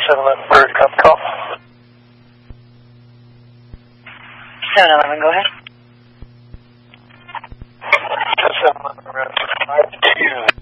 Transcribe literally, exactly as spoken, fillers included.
seven eleven Bird, copy call. seven eleven, go ahead. seven eleven, five two.